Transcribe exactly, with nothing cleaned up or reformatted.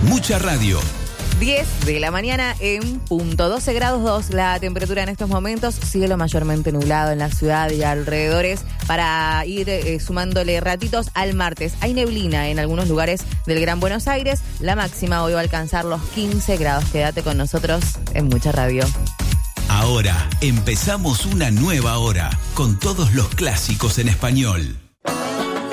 Mucha radio. diez de la mañana en punto, doce grados dos la temperatura en estos momentos, cielo mayormente nublado en la ciudad y alrededores para ir eh, sumándole ratitos al martes. Hay neblina en algunos lugares del Gran Buenos Aires, la máxima hoy va a alcanzar los quince grados. Quédate con nosotros en Mucha Radio. Ahora empezamos una nueva hora con todos los clásicos en español.